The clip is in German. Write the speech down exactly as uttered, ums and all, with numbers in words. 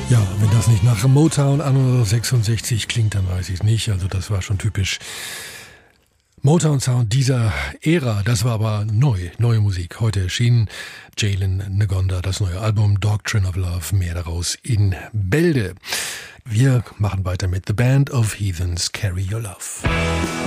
Ja, wenn das nicht nach Motown Anno sechsundsechzig klingt, dann weiß ich es nicht. Also das war schon typisch Motown-Sound dieser Ära. Das war aber neu, neue Musik. Heute erschien Jalen Ngonda, das neue Album Doctrine of Love. Mehr daraus in Bälde. Wir machen weiter mit The Band of Heathens, Carry Your Love.